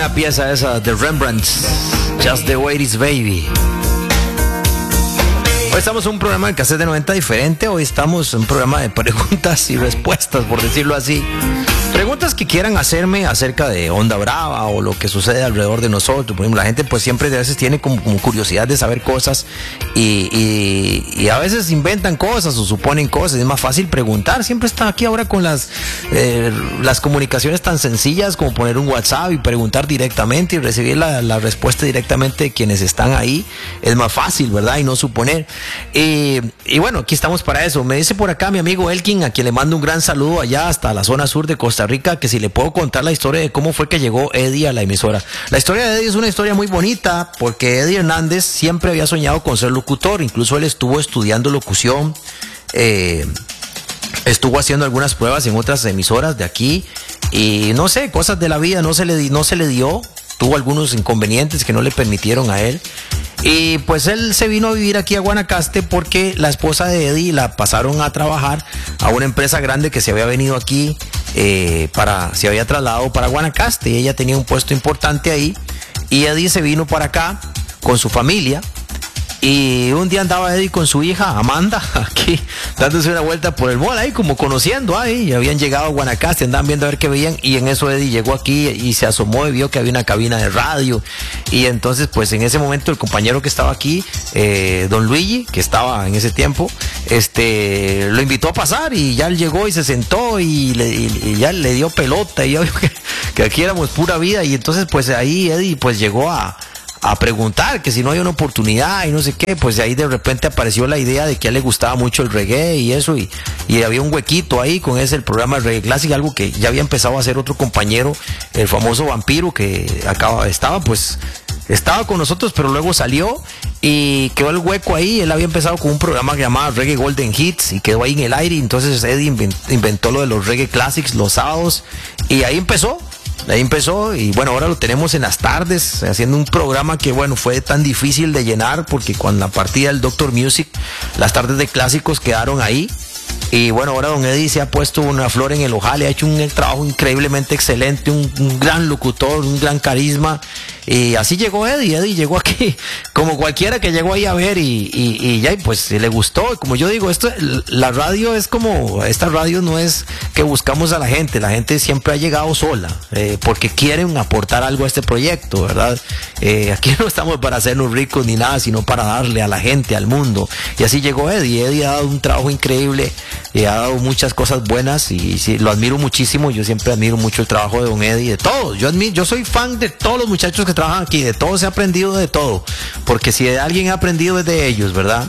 buena pieza esa de Rembrandt, Just the Way It Is, Baby. Hoy estamos en un programa de Cassette de 90 diferente. Hoy estamos en un programa de preguntas y respuestas, por decirlo así. Preguntas que quieran hacerme acerca de Onda Brava o lo que sucede alrededor de nosotros. Por ejemplo, la gente pues siempre a veces tiene como curiosidad de saber cosas y a veces inventan cosas o suponen cosas. Es más fácil preguntar. Siempre está aquí ahora con las comunicaciones tan sencillas como poner un WhatsApp y preguntar directamente y recibir la respuesta directamente de quienes están ahí. Es más fácil, ¿verdad? Y no suponer. Y bueno, aquí estamos para eso. Me dice por acá mi amigo Elkin, a quien le mando un gran saludo allá hasta la zona sur de Costa Rica, que si le puedo contar la historia de cómo fue que llegó Eddie a la emisora. La historia de Eddie es una historia muy bonita porque Eddie Hernández siempre había soñado con ser locutor. Incluso él estuvo estudiando locución, estuvo haciendo algunas pruebas en otras emisoras de aquí y no sé, cosas de la vida no se le dio. Tuvo algunos inconvenientes que no le permitieron a él. Y pues él se vino a vivir aquí a Guanacaste porque la esposa de Eddie la pasaron a trabajar a una empresa grande que se había venido aquí, se había trasladado para Guanacaste. Y ella tenía un puesto importante ahí. Y Eddie se vino para acá con su familia. Y un día andaba Eddie con su hija Amanda aquí dándose una vuelta por el mall ahí como conociendo ahí, y habían llegado a Guanacaste, andaban viendo a ver qué veían, y en eso Eddie llegó aquí y se asomó y vio que había una cabina de radio. Y entonces pues en ese momento el compañero que estaba aquí, don Luigi, que estaba en ese tiempo, lo invitó a pasar y ya él llegó y se sentó y ya le dio pelota y ya vio que aquí éramos pura vida. Y entonces pues ahí Eddie pues llegó a preguntar que si no hay una oportunidad y no sé qué, pues de ahí de repente apareció la idea de que a él le gustaba mucho el reggae y eso, y había un huequito ahí con el programa de Reggae Classic, algo que ya había empezado a hacer otro compañero, el famoso Vampiro, que estaba con nosotros, pero luego salió y quedó el hueco ahí. Él había empezado con un programa llamado Reggae Golden Hits y quedó ahí en el aire, y entonces Eddie inventó lo de los Reggae Classics los sábados, y ahí empezó y bueno, ahora lo tenemos en las tardes haciendo un programa que bueno, fue tan difícil de llenar porque con la partida del Dr. Music, las tardes de clásicos quedaron ahí. Y bueno, ahora don Eddie se ha puesto una flor en el ojal, ha hecho un trabajo increíblemente excelente, un gran locutor, un gran carisma. Y así llegó Eddie llegó aquí como cualquiera que llegó ahí a ver y ya pues le gustó. Como yo digo, la radio es como, esta radio no es que buscamos a la gente siempre ha llegado sola, porque quieren aportar algo a este proyecto, ¿verdad? Aquí no estamos para hacernos ricos ni nada, sino para darle a la gente, al mundo. Y así llegó Eddie ha dado un trabajo increíble, y ha dado muchas cosas buenas y sí, lo admiro muchísimo. Yo siempre admiro mucho el trabajo de don Eddie, de todos. Yo soy fan de todos los muchachos que trabajan aquí, de todos he aprendido de todo, porque si de alguien he aprendido es de ellos, ¿verdad?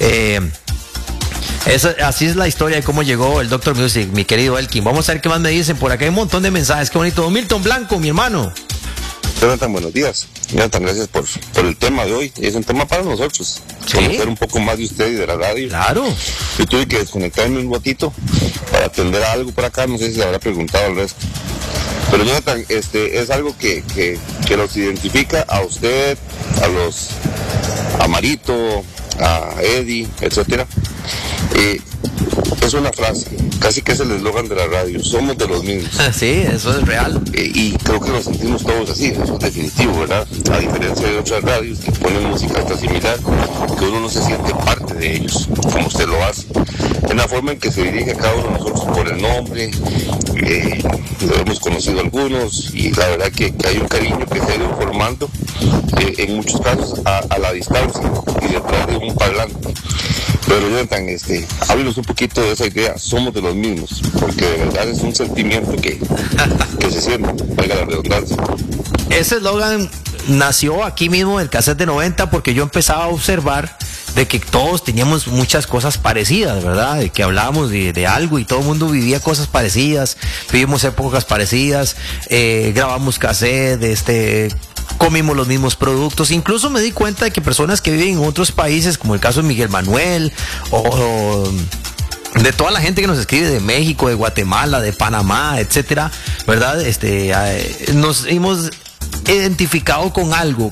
Así es la historia de cómo llegó el Dr. Music, mi querido Elkin. Vamos a ver qué más me dicen por acá. Hay un montón de mensajes, qué bonito. Don Milton Blanco, mi hermano. Jonathan, buenos días. Jonathan, gracias por el tema de hoy. Es un tema para nosotros. ¿Sí? Conocer un poco más de usted y de la radio. Claro. Yo tuve que desconectarme un ratito para atender a algo por acá. No sé si se habrá preguntado el resto. Pero Jonathan, es algo que los identifica a usted, a Marito, a Eddie, etcétera. Es una frase, casi que es el eslogan de la radio: somos de los mismos. Sí, eso es real. Y creo que nos sentimos todos así, eso es definitivo, ¿verdad? A diferencia de otras radios que ponen música hasta similar, que uno no se siente parte de ellos, como usted lo hace. En la forma en que se dirige a cada uno de nosotros por el nombre, lo hemos conocido algunos, y la verdad que hay un cariño que se ha ido formando, en muchos casos a la distancia y detrás de un parlante. Pero Jonathan, háblenos un poquito de esa idea: somos de los mismos, porque de verdad es un sentimiento que se siente, valga la redundancia. Ese eslogan nació aquí mismo en el Cassette de 90, porque yo empezaba a observar de que todos teníamos muchas cosas parecidas, ¿verdad? De que hablábamos de algo y todo el mundo vivía cosas parecidas, vivimos épocas parecidas, grabamos cassette, comimos los mismos productos. Incluso me di cuenta de que personas que viven en otros países, como el caso de Miguel Manuel, o de toda la gente que nos escribe de México, de Guatemala, de Panamá, etcétera, ¿verdad? Nos hemos identificado con algo que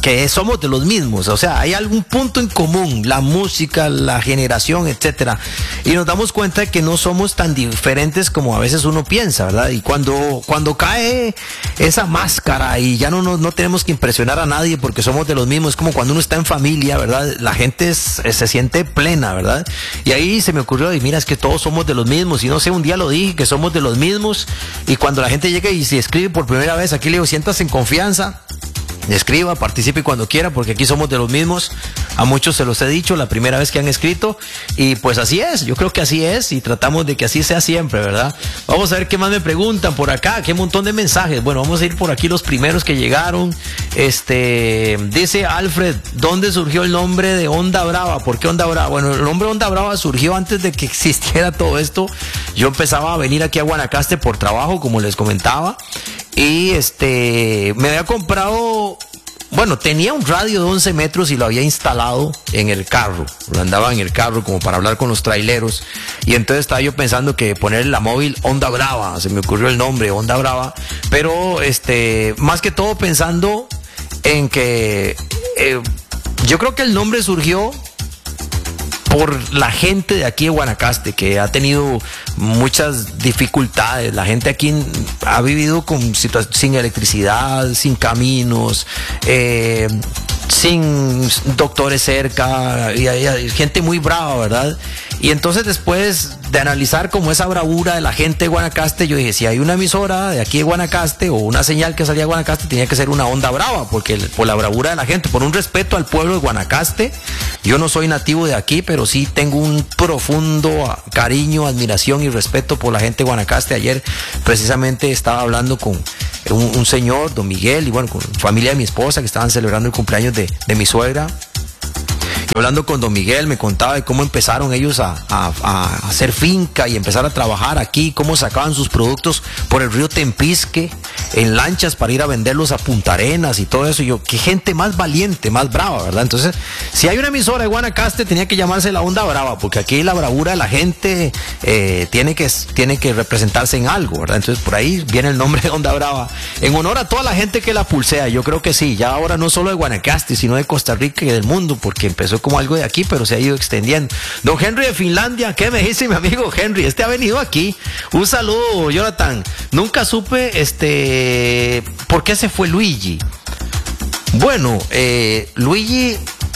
que somos de los mismos, o sea, hay algún punto en común, la música, la generación, etcétera, y nos damos cuenta de que no somos tan diferentes como a veces uno piensa, ¿verdad? Y cuando cae esa máscara y ya no tenemos que impresionar a nadie porque somos de los mismos, es como cuando uno está en familia, ¿verdad? La gente se siente plena, ¿verdad? Y ahí se me ocurrió, y mira, es que todos somos de los mismos, y no sé, un día lo dije, que somos de los mismos, y cuando la gente llega y se escribe por primera vez, aquí le digo, siéntase en confianza, escriba, participe cuando quiera, porque aquí somos de los mismos. A muchos se los he dicho la primera vez que han escrito, y pues así es, yo creo que así es, y tratamos de que así sea siempre, ¿verdad? Vamos a ver qué más me preguntan por acá, qué montón de mensajes. Bueno, vamos a ir por aquí los primeros que llegaron. Dice Alfred, ¿dónde surgió el nombre de Onda Brava? ¿Por qué Onda Brava? Bueno, el nombre Onda Brava surgió antes de que existiera todo esto. Yo empezaba a venir aquí a Guanacaste por trabajo, como les comentaba, y me había comprado, bueno, tenía un radio de 11 metros y lo había instalado en el carro, lo andaba en el carro como para hablar con los traileros, y entonces estaba yo pensando que poner la móvil Onda Brava, se me ocurrió el nombre Onda Brava, pero más que todo pensando en que yo creo que el nombre surgió por la gente de aquí de Guanacaste, que ha tenido muchas dificultades. La gente aquí ha vivido sin electricidad, sin caminos, sin doctores cerca, y hay gente muy brava, ¿verdad? Y entonces, después de analizar como esa bravura de la gente de Guanacaste, yo dije, si hay una emisora de aquí de Guanacaste o una señal que salía de Guanacaste, tenía que ser una Onda Brava, porque por la bravura de la gente, por un respeto al pueblo de Guanacaste. Yo no soy nativo de aquí, pero sí tengo un profundo cariño, admiración y respeto por la gente de Guanacaste. Ayer precisamente estaba hablando con un señor, don Miguel, y bueno, con la familia de mi esposa, que estaban celebrando el cumpleaños de mi suegra. Y hablando con don Miguel, me contaba de cómo empezaron ellos a hacer finca y empezar a trabajar aquí, cómo sacaban sus productos por el río Tempisque en lanchas para ir a venderlos a Punta Arenas y todo eso. Y yo, qué gente más valiente, más brava, ¿verdad? Entonces, si hay una emisora de Guanacaste, tenía que llamarse la Onda Brava, porque aquí la bravura de la gente tiene que representarse en algo, ¿verdad? Entonces, por ahí viene el nombre de Onda Brava, en honor a toda la gente que la pulsea. Yo creo que sí, ya ahora no solo de Guanacaste, sino de Costa Rica y del mundo, porque empezó como algo de aquí, pero se ha ido extendiendo. Don Henry de Finlandia, ¿qué me dice mi amigo Henry? Ha venido aquí. Un saludo, Jonathan. Nunca supe por qué se fue Luigi. Bueno, Luigi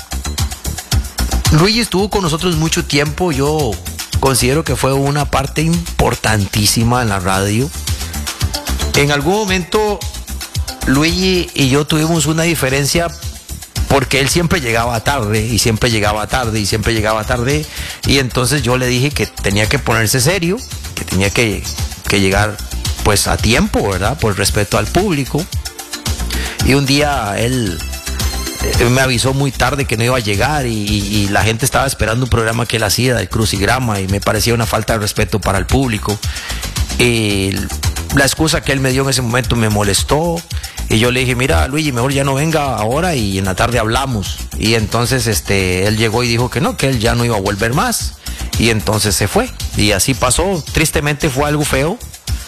estuvo con nosotros mucho tiempo. Yo considero que fue una parte importantísima en la radio. En algún momento Luigi y yo tuvimos una diferencia, porque él siempre llegaba tarde, y siempre llegaba tarde, y siempre llegaba tarde, y entonces yo le dije que tenía que ponerse serio, que tenía que llegar pues a tiempo, ¿verdad? Por respeto al público. Y un día él me avisó muy tarde que no iba a llegar, y la gente estaba esperando un programa que él hacía del crucigrama, y me parecía una falta de respeto para el público. Y la excusa que él me dio en ese momento me molestó, y yo le dije, mira, Luigi, mejor ya no venga ahora y en la tarde hablamos. Y entonces él llegó y dijo que no, que él ya no iba a volver más, y entonces se fue, y así pasó. Tristemente fue algo feo.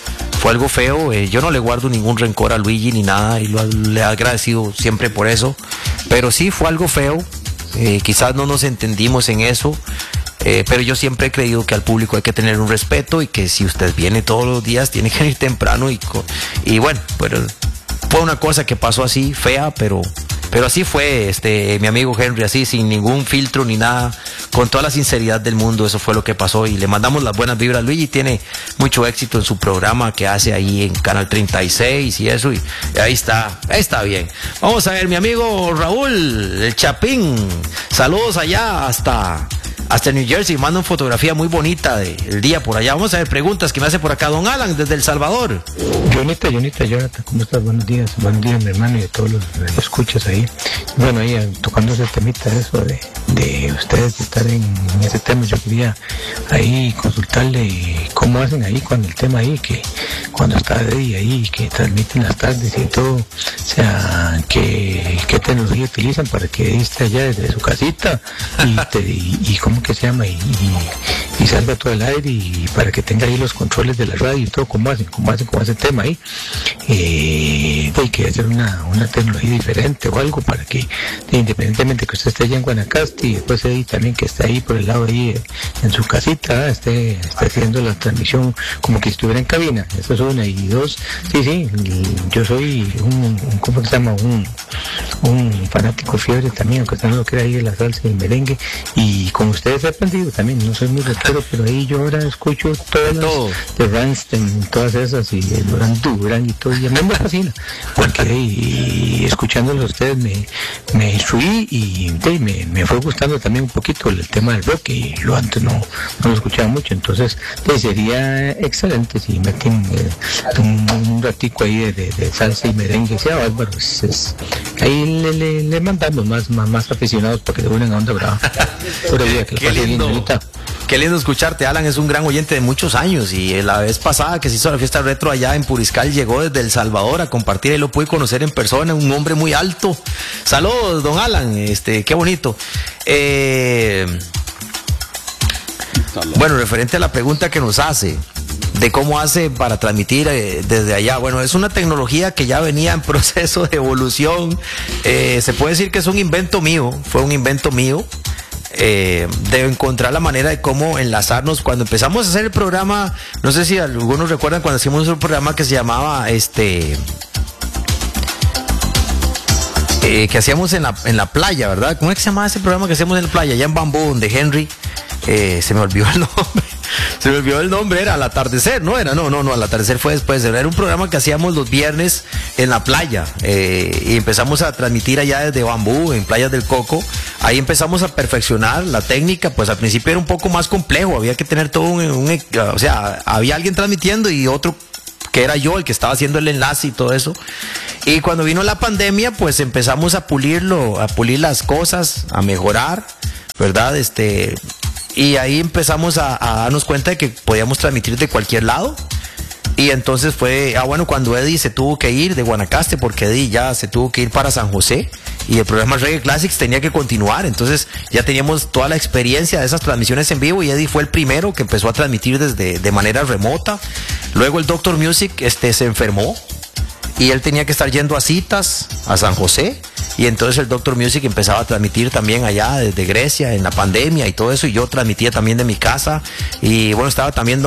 Yo no le guardo ningún rencor a Luigi ni nada, y le he agradecido siempre por eso, pero sí fue algo feo. Quizás no nos entendimos en eso, pero yo siempre he creído que al público hay que tener un respeto, y que si usted viene todos los días tiene que ir temprano, y bueno, pero fue una cosa que pasó así, fea, pero así fue, mi amigo Henry, así, sin ningún filtro ni nada, con toda la sinceridad del mundo. Eso fue lo que pasó, y le mandamos las buenas vibras. Luigi tiene mucho éxito en su programa que hace ahí en Canal 36 y eso, y ahí está bien. Vamos a ver, mi amigo Raúl, el Chapín, saludos allá hasta New Jersey, manda una fotografía muy bonita del día por allá. Vamos a ver preguntas que me hace por acá don Alan desde El Salvador. Jonathan, ¿cómo estás? Buenos días, mi hermano, y de todos los escuchas ahí. Bueno, ahí tocando ese temita, eso de ustedes estar en ese tema, yo quería ahí consultarle cómo hacen ahí con el tema ahí, que cuando está de día ahí, que transmiten las tardes y todo, o sea, qué tecnología utilizan para que esté allá desde su casita, y cómo ¿cómo que se llama? Y salga todo el aire, y para que tenga ahí los controles de la radio y todo, como hacen con ese tema ahí. Hay que hacer una tecnología diferente o algo para que, independientemente que usted esté allá en Guanacaste, y después ahí también que está ahí por el lado ahí en su casita, esté haciendo la transmisión como que estuviera en cabina. Eso es una. Y dos, sí, yo soy ¿cómo se llama? Un fanático fiebre también, aunque usted no lo quiera, ahí de la salsa y el merengue, y como ustedes he aprendido también, no soy muy rockero, pero ahí yo ahora escucho todas las de Rammstein, todas esas, y el Duran y todo, y a mí me fascina, porque y escuchándolos a ustedes me instruí, y me fue gustando también un poquito el tema del rock, y yo antes no lo escuchaba mucho. Entonces sería excelente si meten un ratico ahí de salsa y merengue, sea bárbaro. Ahí le mandamos más aficionados para que le vuelvan a onda brava. Qué lindo. Qué lindo escucharte, Alan. Es un gran oyente de muchos años, y la vez pasada que se hizo la fiesta retro allá en Puriscal, llegó desde El Salvador a compartir, y lo pude conocer en persona, un hombre muy alto. Saludos, don Alan, qué bonito. Bueno, referente a la pregunta que nos hace de cómo hace para transmitir desde allá. Bueno, es una tecnología que ya venía en proceso de evolución. Se puede decir que es un invento mío, fue un invento mío. De encontrar la manera de cómo enlazarnos. Cuando empezamos a hacer el programa, no sé si algunos recuerdan cuando hicimos un programa que se llamaba que hacíamos en la playa, ¿verdad? ¿Cómo es que se llamaba ese programa que hacíamos en la playa? Allá en Bambú, donde Henry, se me olvidó el nombre. Se me olvidó el nombre, era Al Atardecer, ¿no era? No, Al Atardecer fue después. Era un programa que hacíamos los viernes en la playa, y empezamos a transmitir allá desde Bambú, en Playas del Coco. Ahí empezamos a perfeccionar la técnica. Pues al principio era un poco más complejo, había que tener todo o sea, había alguien transmitiendo y otro que era yo el que estaba haciendo el enlace y todo eso. Y cuando vino la pandemia, pues empezamos a pulir las cosas, a mejorar, ¿verdad? Y ahí empezamos a darnos cuenta de que podíamos transmitir de cualquier lado. Y entonces fue, cuando Eddie se tuvo que ir de Guanacaste, porque Eddie ya se tuvo que ir para San José, y el programa Reggae Classics tenía que continuar. Entonces ya teníamos toda la experiencia de esas transmisiones en vivo, y Eddie fue el primero que empezó a transmitir de manera remota. Luego el Dr. Music se enfermó, y él tenía que estar yendo a citas a San José, y entonces el Dr. Music empezaba a transmitir también allá desde Grecia en la pandemia y todo eso, y yo transmitía también de mi casa. Y bueno, estaba también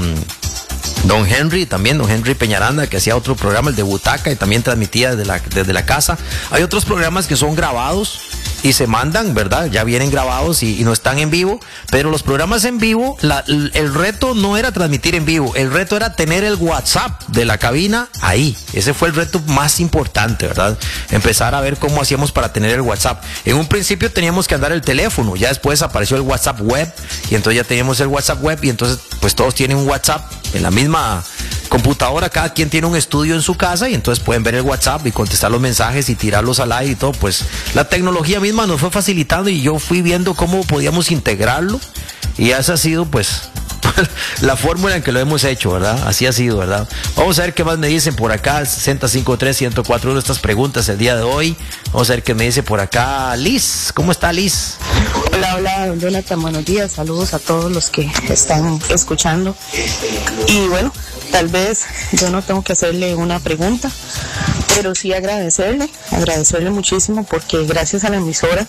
don Henry Peñaranda, que hacía otro programa, el de Butaca, y también transmitía desde la casa. Hay otros programas que son grabados y se mandan, ¿verdad? Ya vienen grabados y no están en vivo, pero los programas en vivo, el reto no era transmitir en vivo, el reto era tener el WhatsApp de la cabina ahí. Ese fue el reto más importante, ¿verdad? Empezar a ver cómo hacíamos para tener el WhatsApp. En un principio teníamos que andar el teléfono, ya después apareció el WhatsApp web, y entonces ya teníamos el WhatsApp web, y entonces pues todos tienen un WhatsApp en la misma computadora, cada quien tiene un estudio en su casa, y entonces pueden ver el WhatsApp y contestar los mensajes y tirarlos al aire y todo. Pues la tecnología misma nos fue facilitando, y yo fui viendo cómo podíamos integrarlo, y esa ha sido pues la fórmula en que lo hemos hecho, ¿verdad? Así ha sido, ¿verdad? Vamos a ver qué más me dicen por acá, 6053-1041 de estas preguntas el día de hoy. Vamos a ver qué me dice por acá Liz. ¿Cómo está Liz? Hola, don Jonathan, buenos días, saludos a todos los que están escuchando. Y bueno, tal vez yo no tengo que hacerle una pregunta, pero sí agradecerle muchísimo, porque gracias a la emisora,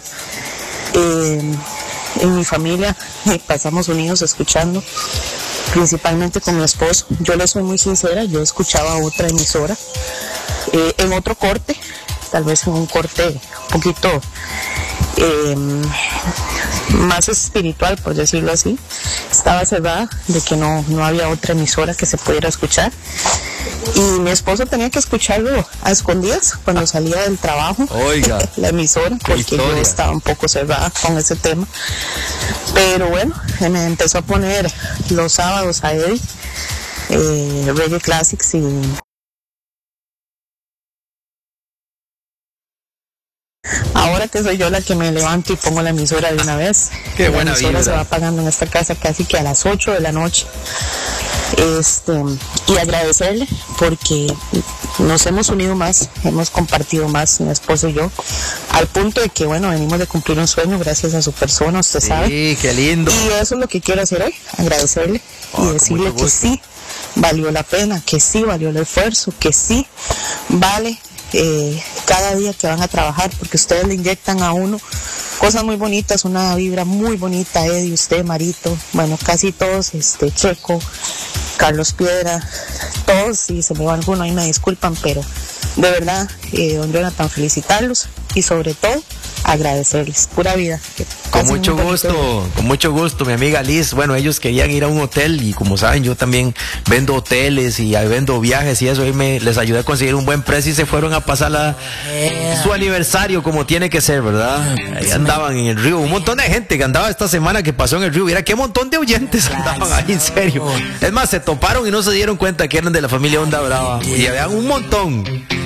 en mi familia pasamos unidos escuchando, principalmente con mi esposo. Yo le soy muy sincera, yo escuchaba otra emisora, en otro corte, tal vez en un corte un poquito más espiritual, por decirlo así. Estaba cerrada, de que no había otra emisora que se pudiera escuchar, y mi esposo tenía que escucharlo a escondidas cuando salía del trabajo. Oiga, la emisora, porque yo estaba un poco cerrada con ese tema. Pero bueno, me empezó a poner los sábados a él Reggae Classics, y ahora que soy yo la que me levanto y pongo la emisora de una vez. Qué buena emisora vibra. Se va apagando en esta casa casi que a las 8 de la noche. y agradecerle porque nos hemos unido más, hemos compartido más, mi esposo y yo, al punto de que, bueno, venimos de cumplir un sueño gracias a su persona, usted sabe. Sí, qué lindo. Y eso es lo que quiero hacer hoy, agradecerle y decirle que sí valió la pena, que sí valió el esfuerzo, que sí vale cada día que van a trabajar, porque ustedes le inyectan a uno cosas muy bonitas, una vibra muy bonita, Eddie, usted, Marito, bueno, casi todos, Checo, Carlos Piedra, todos, si se me va alguno ahí me disculpan, pero de verdad, don Jonathan, felicitarlos y sobre todo agradecerles, pura vida. Con mucho gusto, mi amiga Liz. Bueno, ellos querían ir a un hotel y como saben, yo también vendo hoteles y vendo viajes y eso, y les ayudé a conseguir un buen precio y se fueron a pasar su aniversario como tiene que ser, ¿verdad? Ahí andaban en el río, un montón de gente que andaba esta semana que pasó en el río, mira qué montón de oyentes andaban ahí, en serio. Es más, se toparon y no se dieron cuenta que eran de la familia Onda Brava y había un montón.